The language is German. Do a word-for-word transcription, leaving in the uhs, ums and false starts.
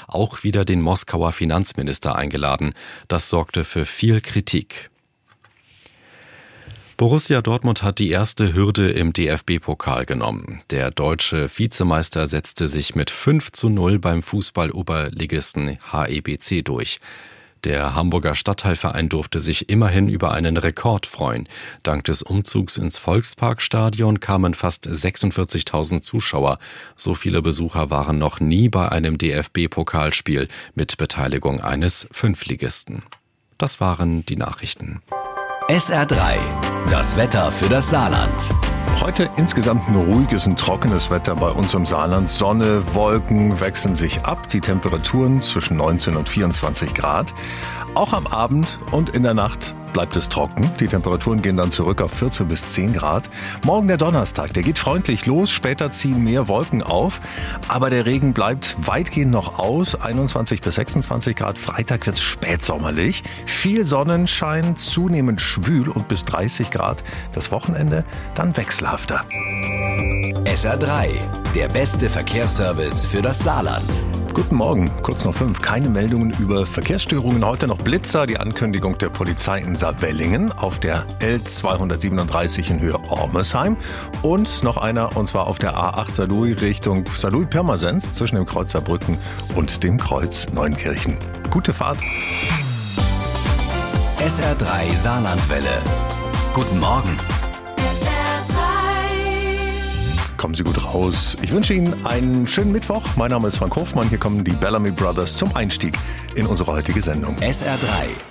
auch wieder den Moskauer Finanzminister eingeladen. Das sorgte für viel Kritik. Borussia Dortmund hat die erste Hürde im D F B-Pokal genommen. Der deutsche Vizemeister setzte sich mit fünf zu null beim Fußball-Oberligisten H E B C durch. Der Hamburger Stadtteilverein durfte sich immerhin über einen Rekord freuen. Dank des Umzugs ins Volksparkstadion kamen fast sechsundvierzigtausend Zuschauer. So viele Besucher waren noch nie bei einem D F B-Pokalspiel mit Beteiligung eines Fünftligisten. Das waren die Nachrichten. S R drei, das Wetter für das Saarland. Heute insgesamt ein ruhiges und trockenes Wetter bei uns im Saarland. Sonne, Wolken wechseln sich ab. Die Temperaturen zwischen neunzehn und vierundzwanzig Grad. Auch am Abend und in der Nacht bleibt es trocken. Die Temperaturen gehen dann zurück auf vierzehn bis zehn Grad. Morgen der Donnerstag, der geht freundlich los. Später ziehen mehr Wolken auf. Aber der Regen bleibt weitgehend noch aus. einundzwanzig bis sechsundzwanzig Grad. Freitag wird es spätsommerlich. Viel Sonnenschein, zunehmend schwül und bis dreißig Grad. Das Wochenende dann wechselhafter. S R drei, der beste Verkehrsservice für das Saarland. Guten Morgen, kurz nach fünf. Keine Meldungen über Verkehrsstörungen. Heute noch Blitzer, die Ankündigung der Polizei in Saarwellingen auf der L zweihundertsiebenunddreißig in Höhe Ormesheim. Und noch einer, und zwar auf der A acht Saarlouis Richtung Saarlouis-Pirmasens zwischen dem Kreuz Saarbrücken und dem Kreuz Neunkirchen. Gute Fahrt. S R drei Saarlandwelle. Guten Morgen. Kommen Sie gut raus. Ich wünsche Ihnen einen schönen Mittwoch. Mein Name ist Frank Hofmann. Hier kommen die Bellamy Brothers zum Einstieg in unsere heutige Sendung. S R drei